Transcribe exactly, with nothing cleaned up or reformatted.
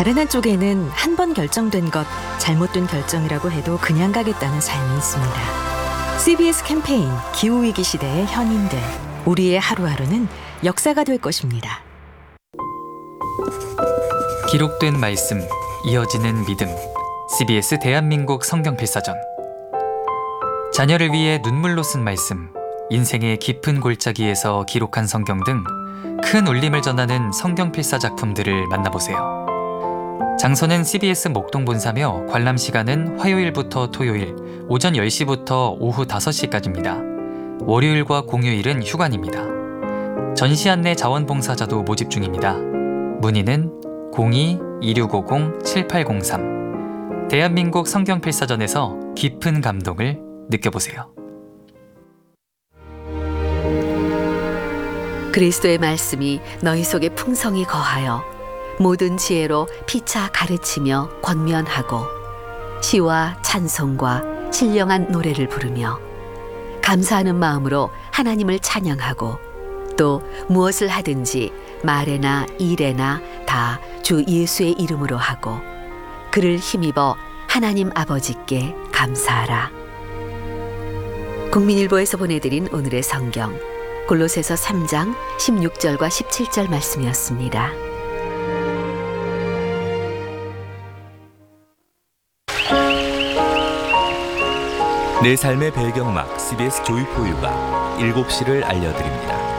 다른 한쪽에는 한 번 결정된 것, 잘못된 결정이라고 해도 그냥 가겠다는 삶이 있습니다. 씨비에스 캠페인 기후위기 시대의 현인들, 우리의 하루하루는 역사가 될 것입니다. 기록된 말씀, 이어지는 믿음. 씨비에스 대한민국 성경필사전. 자녀를 위해 눈물로 쓴 말씀, 인생의 깊은 골짜기에서 기록한 성경 등 큰 울림을 전하는 성경필사 작품들을 만나보세요. 장소는 씨비에스 목동본사며 관람 시간은 화요일부터 토요일 오전 열 시부터 오후 다섯 시까지입니다. 월요일과 공휴일은 휴관입니다. 전시 안내 자원봉사자도 모집 중입니다. 문의는 공이 이육오공 칠팔공삼. 대한민국 성경필사전에서 깊은 감동을 느껴보세요. 그리스도의 말씀이 너희 속에 풍성히 거하여 모든 지혜로 피차 가르치며 권면하고 시와 찬송과 신령한 노래를 부르며 감사하는 마음으로 하나님을 찬양하고 또 무엇을 하든지 말에나 일에나 다 주 예수의 이름으로 하고 그를 힘입어 하나님 아버지께 감사하라. 국민일보에서 보내드린 오늘의 성경 골로새서 삼 장 십육 절과 십칠 절 말씀이었습니다. 내 삶의 배경음악 씨비에스 조이포유가 일곱 시를 알려드립니다.